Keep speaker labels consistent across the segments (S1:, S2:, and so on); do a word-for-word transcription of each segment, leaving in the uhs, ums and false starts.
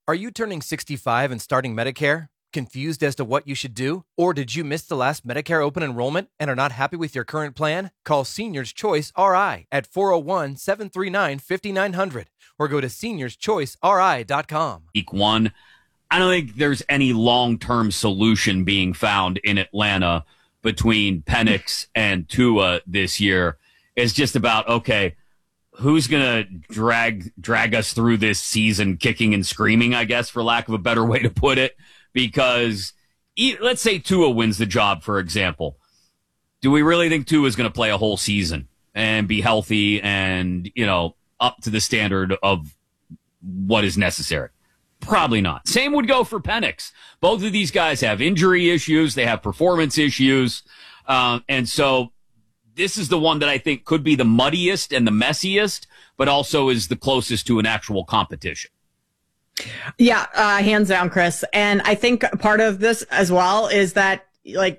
S1: Are you turning sixty-five and starting Medicare? Confused as to what you should do? Or did you miss the last Medicare open enrollment and are not happy with your current plan? Call Seniors Choice R I at four oh one, seven three nine, five nine zero zero or go to seniors choice r i dot com.
S2: Week one, I don't think there's any long-term solution being found in Atlanta between Penix and Tua this year. It's just about, okay, who's going to drag drag us through this season kicking and screaming, I guess, for lack of a better way to put it? Because e- let's say Tua wins the job, for example. Do we really think Tua is going to play a whole season and be healthy and, you know, up to the standard of what is necessary? Probably not. Same would go for Penix. Both of these guys have injury issues. They have performance issues. Um, and so this is the one that I think could be the muddiest and the messiest, but also is the closest to an actual competition.
S3: Yeah, uh, hands down, Chris. And I think part of this as well is that, like,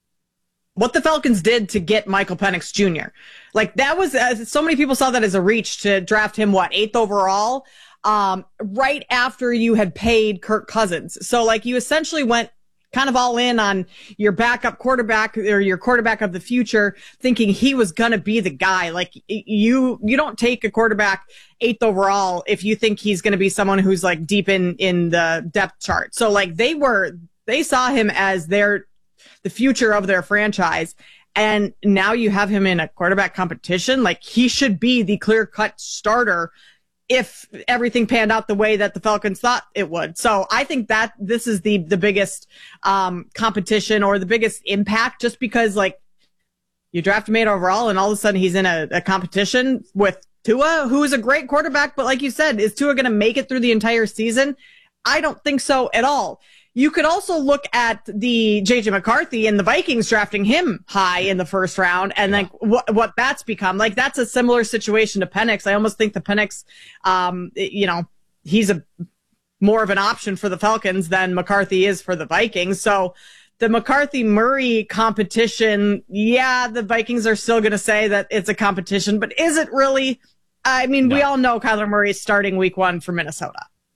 S3: what the Falcons did to get Michael Penix Junior Like, that was, uh, so many people saw that as a reach to draft him, what, eighth overall, um, right after you had paid Kirk Cousins. So, like, you essentially went kind of all in on your backup quarterback or your quarterback of the future, thinking he was going to be the guy. Like, you, you don't take a quarterback eighth overall if you think he's going to be someone who's like deep in, in the depth chart. So like they were, they saw him as their, the future of their franchise. And now you have him in a quarterback competition. Like, he should be the clear cut starter if everything panned out the way that the Falcons thought it would. So I think that this is the, the biggest, um, competition or the biggest impact, just because, like, you draft him eight overall and all of a sudden he's in a, a competition with Tua, who is a great quarterback. But like you said, is Tua going to make it through the entire season? I don't think so at all. You could also look at the J J McCarthy and the Vikings drafting him high in the first round, and like what what that's become. Like, that's a similar situation to Penix. I almost think the Penix, um, you know, he's a more of an option for the Falcons than McCarthy is for the Vikings. So the McCarthy Murray competition, yeah, the Vikings are still going to say that it's a competition, but is it really? I mean, no. We all know Kyler Murray is starting week one for Minnesota.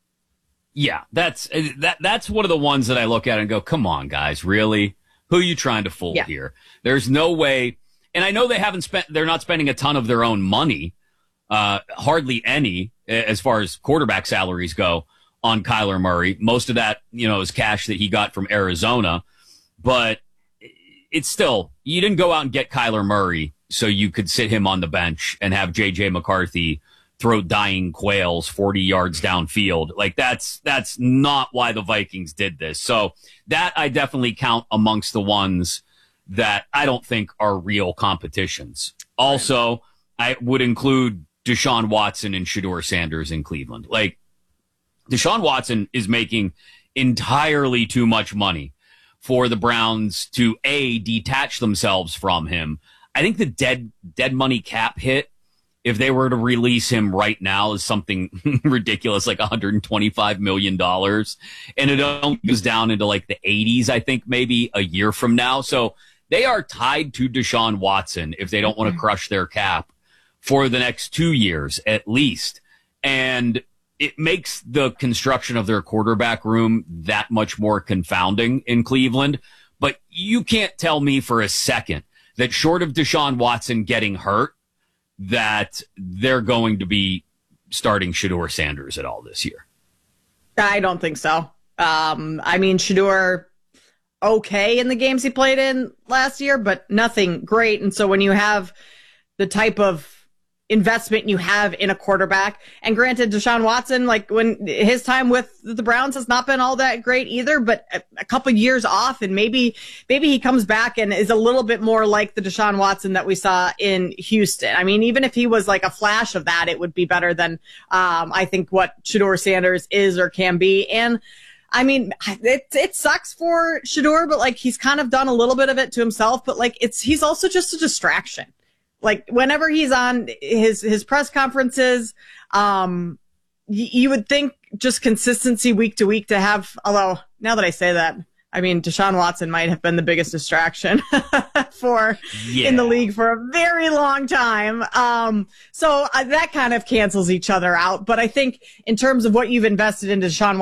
S2: Yeah, that's that. That's one of the ones that I look at and go, come on, guys, really? Who are you trying to fool yeah. here? There's no way. And I know they haven't spent, they're not spending a ton of their own money, uh, hardly any, as far as quarterback salaries go on Kyler Murray. Most of that, you know, is cash that he got from Arizona. But it's still, you didn't go out and get Kyler Murray so you could sit him on the bench and have J J McCarthy throw dying quails forty yards downfield. Like, that's, that's not why the Vikings did this. So that I definitely count amongst the ones that I don't think are real competitions. Also, I would include Deshaun Watson and Shedeur Sanders in Cleveland. Like, Deshaun Watson is making entirely too much money for the Browns to, A, detach themselves from him. I think the dead, dead money cap hit, if they were to release him right now, is something ridiculous, like one hundred twenty-five million dollars. And it only goes down into like the eighties, I think, maybe a year from now. So they are tied to Deshaun Watson if they don't want to crush their cap for the next two years at least. And it makes the construction of their quarterback room that much more confounding in Cleveland. But you can't tell me for a second that short of Deshaun Watson getting hurt, that they're going to be starting Shedeur Sanders at all this year.
S3: I don't think so. Um, I mean, Shedeur, okay in the games he played in last year, but nothing great. And so when you have the type of investment you have in a quarterback, and granted, Deshaun Watson, like, when his time with the Browns has not been all that great either, but a, a couple years off, and maybe maybe he comes back and is a little bit more like the Deshaun Watson that we saw in Houston. I mean, even if he was like a flash of that, it would be better than um, I think what Shedeur Sanders is or can be. And I mean, it it sucks for Shedeur, but like, he's kind of done a little bit of it to himself, but like, it's he's also just a distraction. Like, whenever he's on his, his press conferences, um, y- you would think just consistency week to week to have, although now that I say that, I mean, Deshaun Watson might have been the biggest distraction for yeah. in the league for a very long time. Um, so uh, that kind of cancels each other out. But I think in terms of what you've invested into Deshaun